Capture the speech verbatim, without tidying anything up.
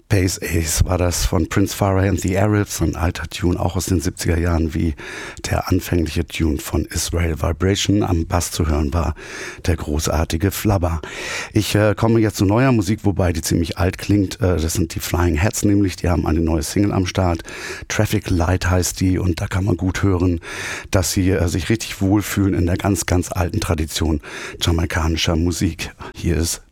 Space Ace war das von Prince Farah and the Arabs, ein alter Tune, auch aus den siebziger Jahren, wie der anfängliche Tune von Israel Vibration. Am Bass zu hören war der großartige Flubber. Ich äh, komme jetzt zu neuer Musik, wobei die ziemlich alt klingt. Äh, das sind die Flying Hats nämlich, die haben eine neue Single am Start. Traffic Light heißt die und da kann man gut hören, dass sie äh, sich richtig wohlfühlen in der ganz, ganz alten Tradition jamaikanischer Musik. Hier ist